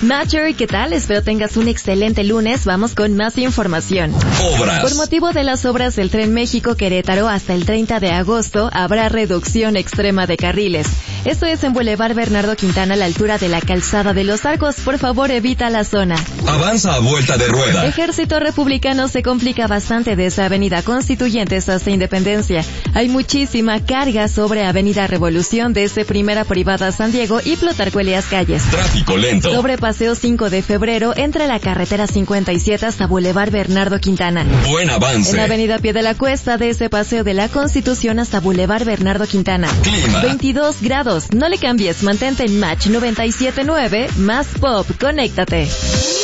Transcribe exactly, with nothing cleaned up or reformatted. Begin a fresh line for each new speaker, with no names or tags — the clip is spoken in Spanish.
Matcher, ¿qué tal? Espero tengas un excelente lunes. Vamos con más información.
Obras.
Por motivo de las obras del Tren México-Querétaro, hasta el treinta de agosto habrá reducción extrema de carriles. Esto es en Boulevard Bernardo Quintana, a la altura de la Calzada de los Arcos. Por favor, evita la zona.
Avanza a vuelta de rueda.
Ejército Republicano se complica bastante desde Avenida Constituyentes hasta Independencia. Hay muchísima carga sobre Avenida Revolución desde Primera Privada San Diego y Plutarco Elías Calles.
Tráfico lento.
Sobre Paseo cinco de febrero, entre la carretera cincuenta y siete hasta Boulevard Bernardo Quintana.
Buen avance.
En Avenida Pie de la Cuesta, desde Paseo de la Constitución hasta Boulevard Bernardo Quintana.
Clima.
veintidós grados. No le cambies, mantente en Match noventa y siete punto nueve, más pop, conéctate.